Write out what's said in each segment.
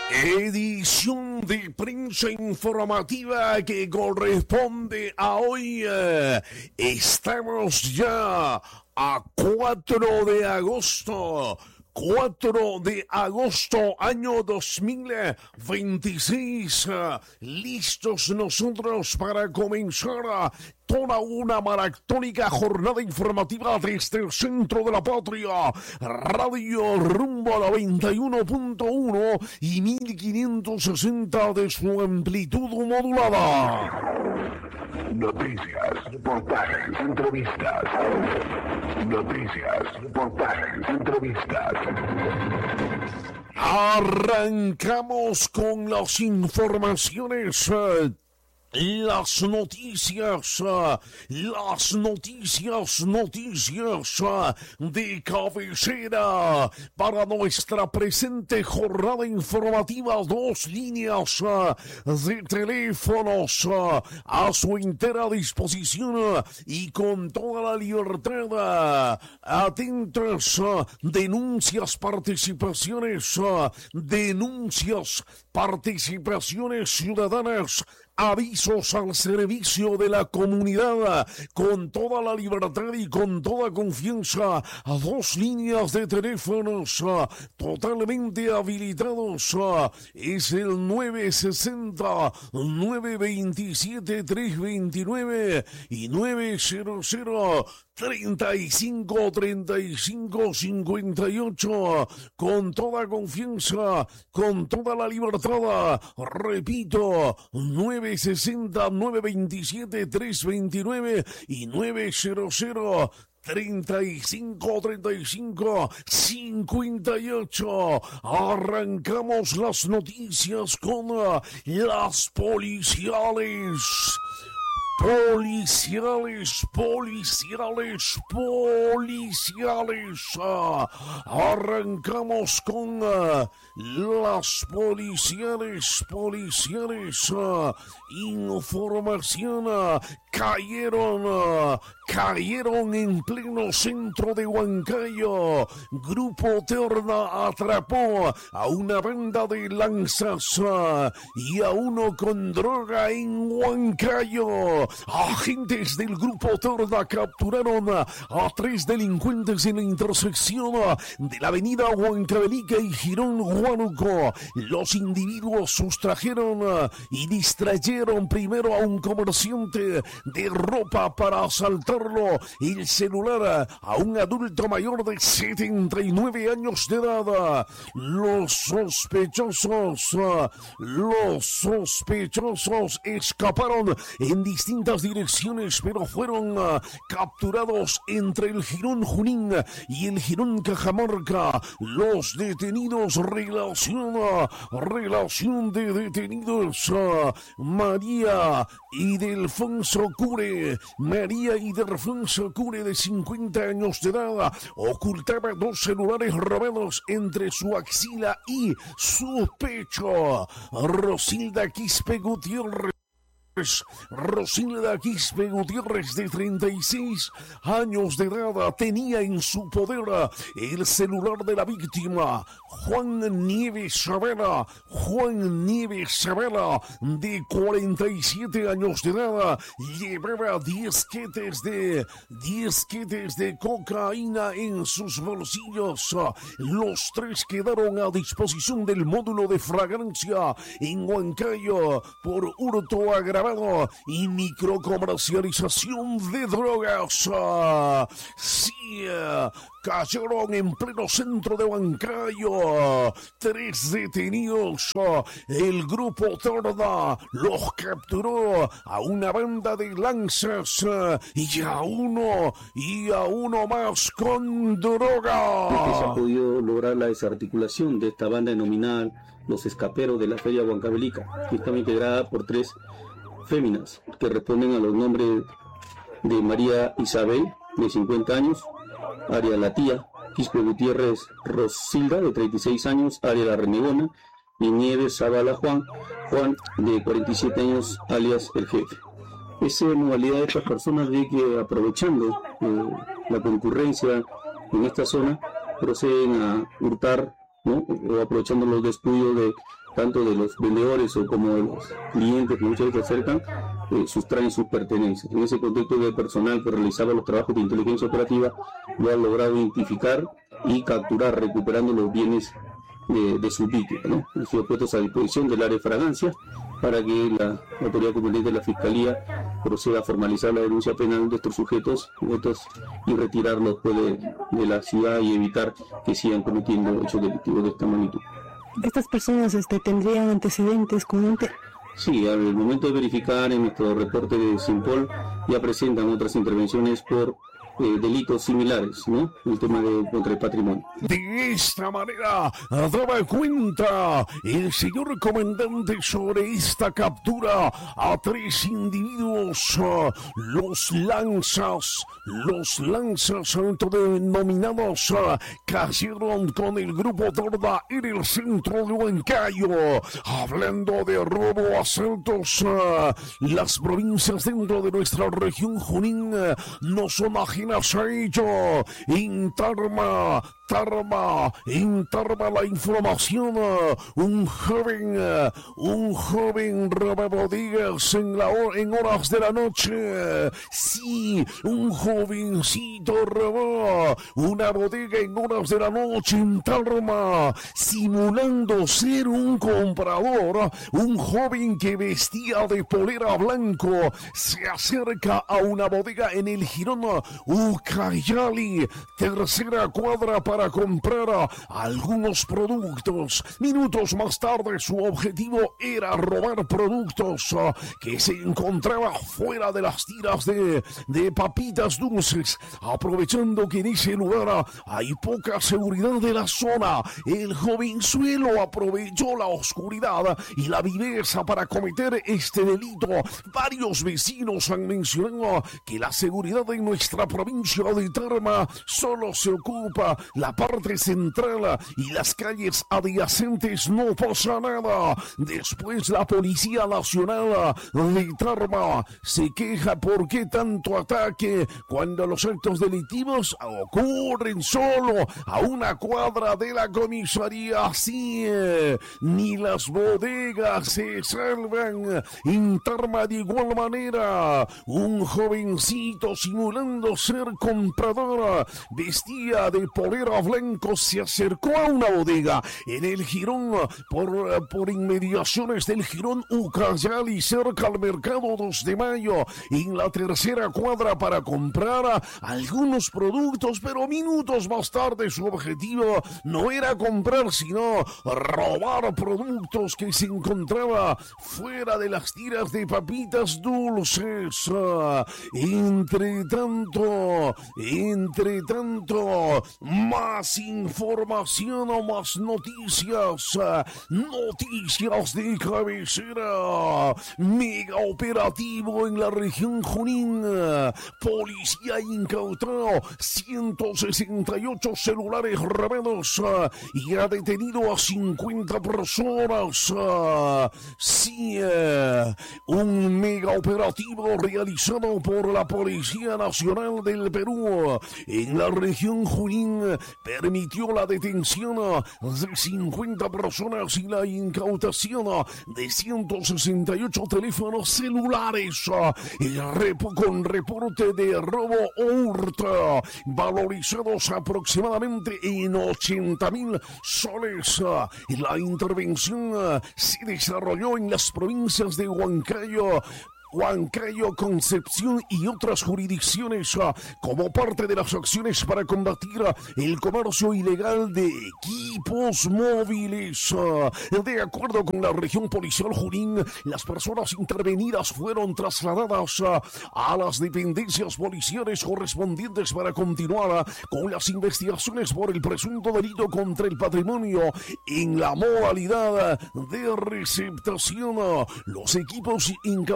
Edición de prensa informativa que corresponde a hoy. Estamos ya a 4 de agosto. 4 de agosto, año 2026. Listos nosotros para comenzar toda una maratónica jornada informativa desde el centro de la patria. Radio Rumbo a 91.1 y 1560 de su amplitud modulada. Noticias, reportajes, entrevistas. Noticias, reportajes, entrevistas. Arrancamos con las informaciones. Las noticias de cabecera para nuestra presente jornada informativa. 2 líneas de teléfonos a su entera disposición y con toda la libertad. Atentas, denuncias, participaciones ciudadanas. Avisos al servicio de la comunidad con toda la libertad y con toda confianza. 2 líneas de teléfonos totalmente habilitados. Es el 960-927-329 y 900-35-35-58. Con toda confianza, con toda la libertad. Repito, 960-927-329 y 900-35-58. Arrancamos las noticias con las policiales. Arrancamos con las policiales. Información. Cayeron en pleno centro de Huancayo. Grupo Terna atrapó a una banda de lanzas y a uno con droga en Huancayo. Agentes del Grupo Terna capturaron a 3 delincuentes en la intersección de la avenida Huancavelica y Girón Huánuco. Los individuos sustrajeron y distrayeron primero a un comerciante de ropa para asaltarlo, el celular a un adulto mayor de 79 años de edad. Los sospechosos escaparon en distintas direcciones, pero fueron capturados entre el Girón Junín y el Girón Cajamarca. Los detenidos, relación de detenidos, María y Delfonso Cure, de 50 años de edad, ocultaba 2 celulares robados entre su axila y su pecho. Rosilda Quispe Gutiérrez, de 36 años de edad, tenía en su poder el celular de la víctima. Juan Nieves Savera, de 47 años de edad, llevaba 10 quetes de cocaína en sus bolsillos. Los 3 quedaron a disposición del módulo de fragancia en Huancayo por hurto agravado y microcomercialización de drogas. Cayeron en pleno centro de Huancayo 3 detenidos. El Grupo Terna los capturó a una banda de lanzas y a uno más con droga. Se ha podido lograr la desarticulación de esta banda denominada Los Escaperos de la Feria Huancavelica, que está integrada por 3 féminas que responden a los nombres de María Isabel, de 50 años, Aria La Tía, Quispe Gutiérrez Rosilda, de 36 años, Aria La Renegona, y Nieves Zavala Juan, de 47 años, alias El Jefe. Esa modalidad de estas personas de que, aprovechando la concurrencia en esta zona, proceden a hurtar, ¿no? O aprovechando los descuidos tanto de los vendedores o como de los clientes que muchas veces se acercan, sustraen sus pertenencias. En ese contexto, el personal que realizaba los trabajos de inteligencia operativa lo ha logrado identificar y capturar, recuperando los bienes de sus víctimas, ¿no? Han sido puestos a disposición del área de fragancia para que la autoridad competente de la Fiscalía proceda a formalizar la denuncia penal de estos sujetos y retirarlos pues, de la ciudad y evitar que sigan cometiendo hechos delictivos de esta magnitud. ¿Estas personas tendrían antecedentes con un Sí, al momento de verificar en nuestro reporte de Simpol ya presentan otras intervenciones por delitos similares, ¿no? El tema contra el patrimonio. De esta manera daba cuenta el señor comandante sobre esta captura a 3 individuos, los lanzas autodenominados cayeron con el grupo Torda en el centro de Huancayo. Hablando de robo, asaltos, las provincias dentro de nuestra región Junín no son ajenas a ello. Intarma la información. Un joven roba bodegas en horas de la noche. Sí, un jovencito robó una bodega en horas de la noche en Tarma, simulando ser un comprador. Un joven que vestía de polera blanco se acerca a una bodega en el jirón Ucayali, tercera cuadra, para comprar algunos productos. Minutos más tarde, su objetivo era robar productos que se encontraban fuera de las tiras de papitas dulces. Aprovechando que en ese lugar hay poca seguridad de la zona, el jovenzuelo aprovechó la oscuridad y la viveza para cometer este delito. Varios vecinos han mencionado que la seguridad en nuestra provincia de Tarma solo se ocupa la parte central y las calles adyacentes no pasa nada. Después la Policía Nacional de Tarma se queja por qué tanto ataque cuando los actos delictivos ocurren solo a una cuadra de la comisaría. Así ni las bodegas se salvan. En Tarma de igual manera, un jovencito simulando ser comprador, vestía de polera blanco, se acercó a una bodega en el jirón por inmediaciones del jirón Ucayali, cerca al mercado 2 de Mayo, en la tercera cuadra, para comprar algunos productos, pero minutos más tarde su objetivo no era comprar, sino robar productos que se encontraba fuera de las tiras de papitas dulces. Entre tanto, más información o más noticias de cabecera. Mega operativo en la región Junín. Policía incautó 168 celulares robados y ha detenido a 50 personas. Sí, un mega operativo realizado por la Policía Nacional del Perú en la región Junín permitió la detención de 50 personas y la incautación de 168 teléfonos celulares con reporte de robo o hurto valorizados aproximadamente en 80,000 soles. La intervención se desarrolló en las provincias de Huancayo, Concepción y otras jurisdicciones como parte de las acciones para combatir el comercio ilegal de equipos móviles. De acuerdo con la región policial Junín, las personas intervenidas fueron trasladadas a las dependencias policiales correspondientes para continuar con las investigaciones por el presunto delito contra el patrimonio en la modalidad de receptación. Los equipos incautados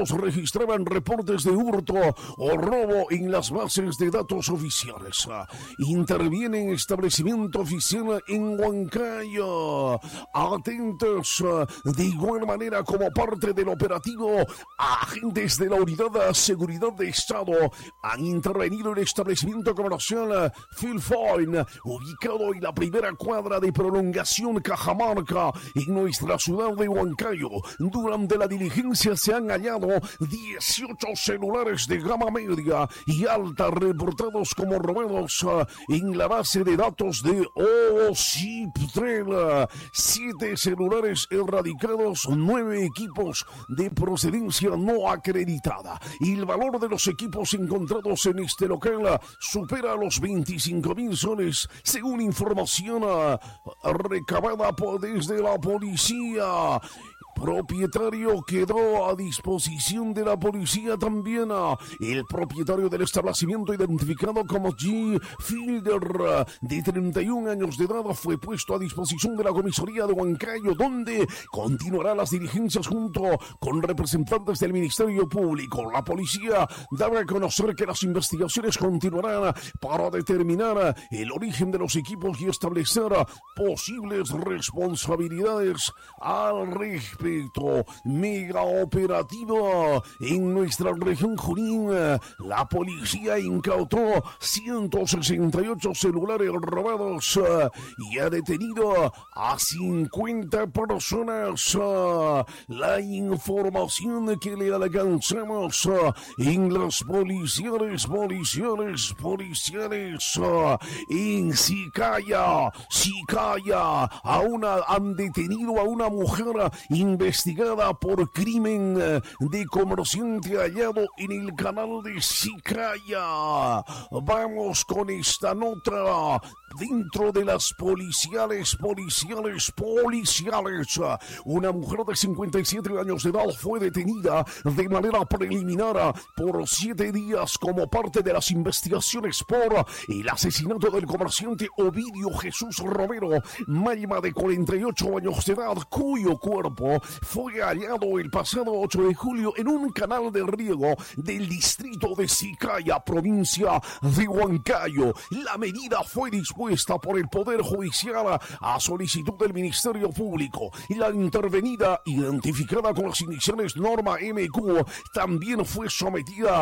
Estos registraban reportes de hurto o robo en las bases de datos oficiales. Interviene en establecimiento oficial en Huancayo. Atentos, de igual manera como parte del operativo, agentes de la Unidad de Seguridad de Estado han intervenido en el establecimiento comercial Philfoyn, ubicado en la primera cuadra de prolongación Cajamarca, en nuestra ciudad de Huancayo. Durante la diligencia se han hallado 18 celulares de gama media y alta reportados como robados en la base de datos de OCIPTREL, 7 celulares erradicados, 9 equipos de procedencia no acreditada. Y el valor de los equipos encontrados en este local supera los 25.000 soles, según información recabada desde la policía. Propietario quedó a disposición de la policía también. El propietario del establecimiento, identificado como G. Fielder, de 31 años de edad, fue puesto a disposición de la comisaría de Huancayo, donde continuará las diligencias junto con representantes del Ministerio Público. La policía debe conocer que las investigaciones continuarán para determinar el origen de los equipos y establecer posibles responsabilidades al respecto. Mega operativo en nuestra región Junín. La policía incautó 168 celulares robados y ha detenido a 50 personas. La información que le alcanzamos en las policiales en Sicaya, han detenido a una mujer investigada por crimen de comerciante hallado en el canal de Sicaya. Vamos con esta nota. Dentro de las policiales, una mujer de 57 años de edad fue detenida de manera preliminar por 7 días como parte de las investigaciones por el asesinato del comerciante Ovidio Jesús Romero Mayma, de 48 años de edad, cuyo cuerpo fue hallado el pasado 8 de julio en un canal de riego del distrito de Sicaya, provincia de Huancayo. La medida fue dispuesta por el Poder Judicial a solicitud del Ministerio Público, y la intervenida, identificada con las iniciales Norma MQ, también fue sometida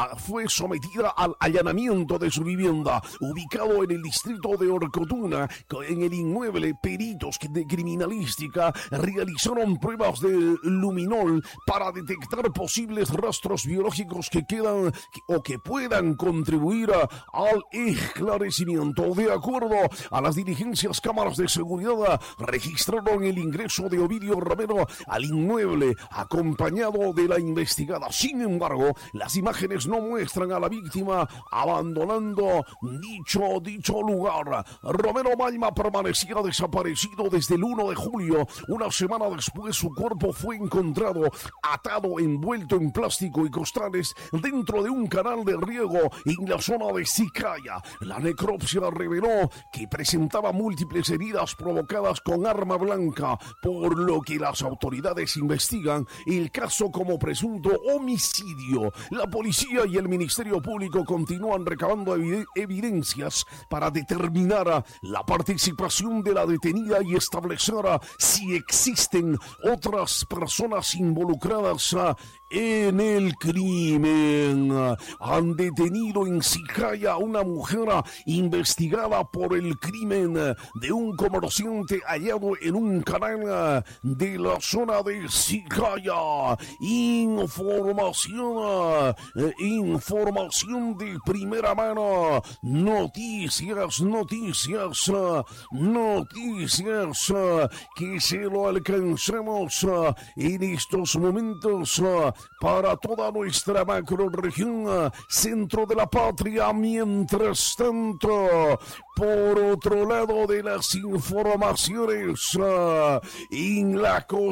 al allanamiento de su vivienda, ubicado en el distrito de Orcotuna. En el inmueble, peritos de criminalística realizaron pruebas de luminol para detectar posibles rastros biológicos que puedan contribuir al esclarecimiento. De acuerdo a las diligencias, cámaras de seguridad registraron el ingreso de Ovidio Romero al inmueble acompañado de la investigada. Sin embargo, las imágenes no muestran a la víctima abandonando dicho lugar. Romero Mayma permanecía desaparecido desde el 1 de julio. Una semana después, su cuerpo fue encontrado atado, envuelto en plástico y costales dentro de un canal de riego en la zona de Sicaya. La necropsia reveló que presentaba múltiples heridas provocadas con arma blanca, por lo que las autoridades investigan el caso como presunto homicidio. La policía y el Ministerio Público continúan recabando evidencias para determinar la participación de la detenida y establecer si existen otras personas involucradas en el crimen. Han detenido en Sicaya a una mujer investigada por el crimen de un comerciante hallado en un canal de la zona de Sicaya. Información de primera mano. Noticias que se lo alcanzamos en estos momentos para toda nuestra macrorregión centro de la patria. Mientras tanto, por otro lado de las informaciones, en la